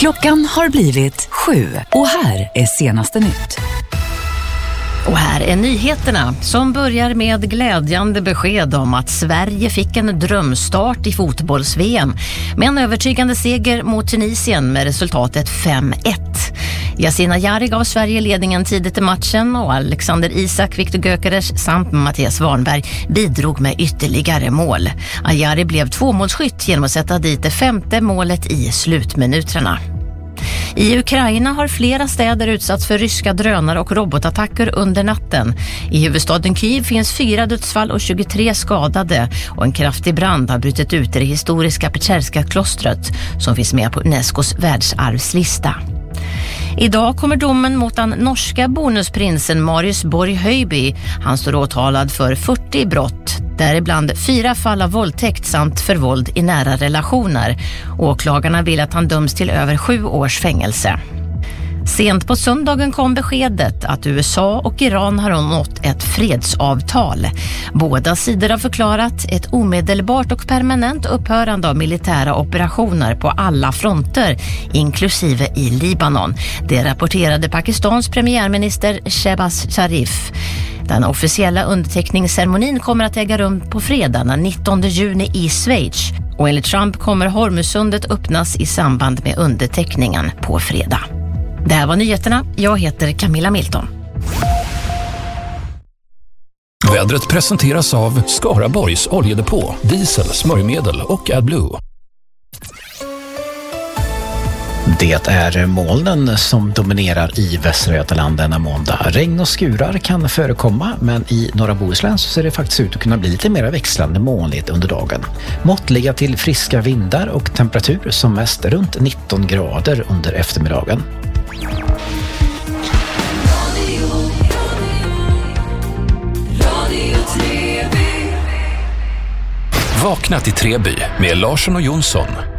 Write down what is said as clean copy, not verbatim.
Klockan har blivit 7 och här är senaste nytt. Och här är nyheterna som börjar med glädjande besked om att Sverige fick en drömstart i fotbolls-VM med en övertygande seger mot Tunisien med resultatet 5-1. Yasin Ayari gav Sverige ledningen tidigt i matchen och Alexander Isak, Viktor Gyökeres samt Mattias Warnberg bidrog med ytterligare mål. Ayari blev tvåmålsskytt genom att sätta dit det 5:e målet i slutminuterna. I Ukraina har flera städer utsatts för ryska drönare och robotattacker under natten. I huvudstaden Kyiv finns 4 dödsfall och 23 skadade och en kraftig brand har brutit ut i det historiska Petscherska klostret som finns med på Unescos världsarvslista. Idag kommer domen mot den norska bonusprinsen Marius Borg Høiby. Han står åtalad för 40 brott, däribland 4 fall av våldtäkt samt för våld i nära relationer. Åklagarna vill att han döms till över 7 års fängelse. Sent på söndagen kom beskedet att USA och Iran har nått ett fredsavtal. Båda sidor har förklarat ett omedelbart och permanent upphörande av militära operationer på alla fronter, inklusive i Libanon. Det rapporterade Pakistans premiärminister Shehbaz Sharif. Den officiella underteckningsceremonin kommer att äga rum på fredag den 19 juni i Schweiz. Och enligt Trump kommer Hormuzsundet öppnas i samband med underteckningen på fredag. Det här var nyheterna. Jag heter Camilla Milton. Vädret presenteras av Skaraborgs oljedepå, diesel, smörjmedel och AdBlue. Det är molnen som dominerar i Västra Götaland denna måndag. Regn och skurar kan förekomma, men i norra Bohuslän så ser det faktiskt ut att kunna bli lite mer växlande molnigt under dagen. Måttliga till friska vindar och temperatur som mest runt 19 grader under eftermiddagen. Vakna till Treby med Larsson och Jonsson.